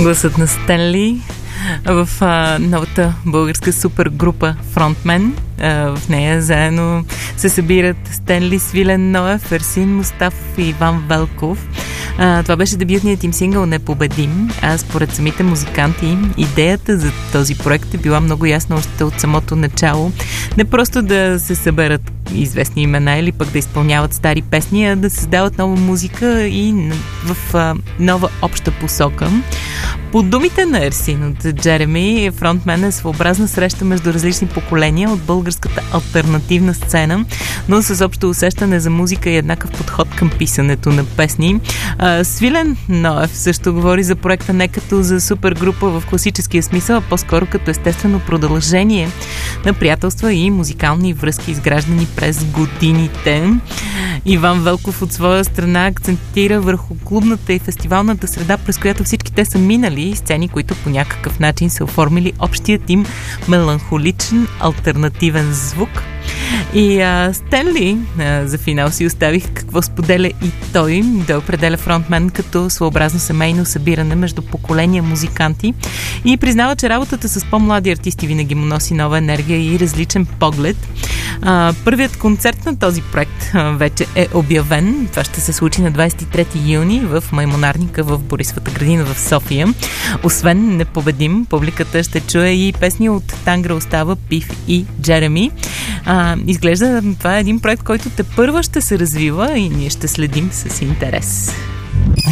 Гласът на Стенли в новата българска супергрупа Фронтмен. В нея заедно се събират Стенли, Свилен Ноев, Ерсин Мустафов и Иван Велков. Това беше дебютният им сингъл "Непобедим", а според самите музиканти идеята за този проект е била много ясна още от самото начало. Не просто да се съберат известни имена или пък да изпълняват стари песни, а да създават нова музика и в нова обща посока. По думите на Ерсин от Джереми, Фронтмен е своеобразна среща между различни поколения от българската алтернативна сцена, но с общо усещане за музика и еднакъв подход към писането на песни. Свилен Ноев също говори за проекта не като за супергрупа в класическия смисъл, а по-скоро като естествено продължение на приятелства и музикални връзки, изграждани през годините. Иван Велков от своя страна акцентира върху клубната и фестивалната среда, през която всички те са минали, сцени, които по някакъв начин са оформили общият им меланхоличен алтернативен звук. И Стенли за финал си оставих какво споделя и той. Да определя Фронтмен като своеобразно семейно събиране между поколения музиканти и признава, че работата с по-млади артисти винаги му носи нова енергия и различен поглед. Първият концерт на този проект вече е обявен. Това ще се случи на 23 юни в Маймонарника в Борисовата градина в София. Освен "Непобедим", публиката ще чуе и песни от Тангра Остава, Пив и Джереми. Изглежда това е един проект, който тепърва ще се развива и ние ще следим с интерес.